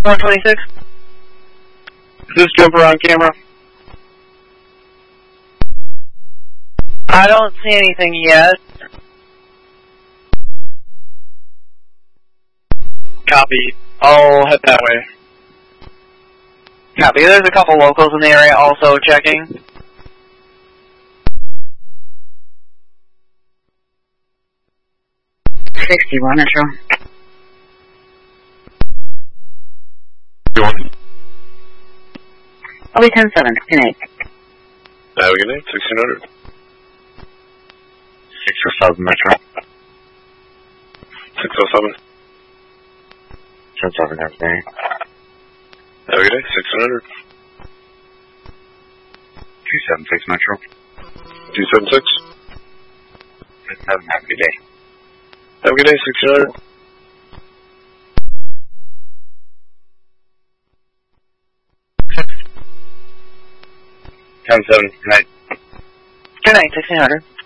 126. Is this jumper on camera? I don't see anything yet. Copy. I'll head that way. Copy. There's a couple locals in the area also checking. $61 Metro. I'll be 10-7, 10-8. Have a good night, 1600. 607 Metro. 607. 10-7, have a good day. Have a good day, 1600. 276 Metro. 276. 10-7, have a good day. Have a good day, 1600. Good night. Good night, 1600.